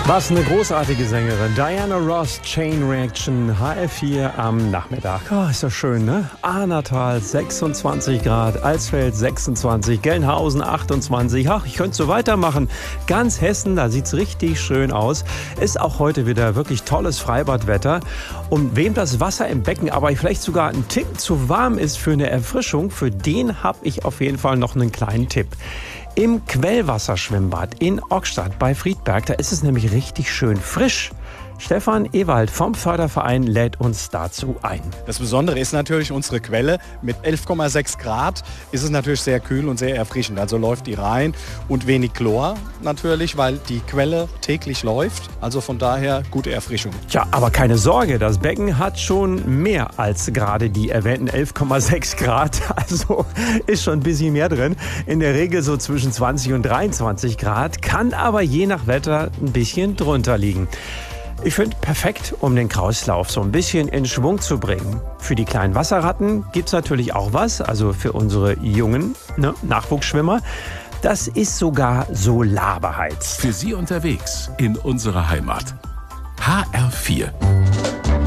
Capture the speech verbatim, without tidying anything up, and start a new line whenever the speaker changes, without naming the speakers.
Was eine großartige Sängerin. Diana Ross, Chain Reaction, H F vier am Nachmittag. Oh, ist das schön, ne? Ahnertal sechsundzwanzig Grad, Alsfeld sechsundzwanzig, Gelnhausen achtundzwanzig. Ach, ich könnte so weitermachen. Ganz Hessen, da sieht's richtig schön aus. Ist auch heute wieder wirklich tolles Freibadwetter. Und wem das Wasser im Becken aber vielleicht sogar ein Tick zu warm ist für eine Erfrischung, für den habe ich auf jeden Fall noch einen kleinen Tipp. Im Quellwasserschwimmbad in Ockstadt bei Friedberg, da ist es nämlich richtig schön frisch. Stefan Ewald vom Förderverein lädt uns dazu ein.
Das Besondere ist natürlich unsere Quelle. Mit elf Komma sechs Grad ist es natürlich sehr kühl und sehr erfrischend. Also läuft die rein und wenig Chlor natürlich, weil die Quelle täglich läuft. Also von daher gute Erfrischung.
Tja, aber keine Sorge, das Becken hat schon mehr als gerade die erwähnten elf Komma sechs Grad. Also ist schon ein bisschen mehr drin. In der Regel so zwischen zwanzig und dreiundzwanzig Grad, kann aber je nach Wetter ein bisschen drunter liegen. Ich finde, perfekt, um den Kreislauf so ein bisschen in Schwung zu bringen. Für die kleinen Wasserratten gibt's natürlich auch was, also für unsere jungen ne, Nachwuchsschwimmer. Das ist sogar Solarbeheizt.
Für Sie unterwegs in unserer Heimat. H R vier.